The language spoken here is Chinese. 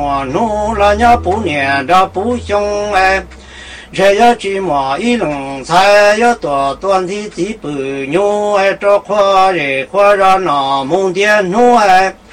我努了呀不念着不凶哎，这要去嘛一龙才要多短的几百牛哎，这夸热夸热那梦点牛哎。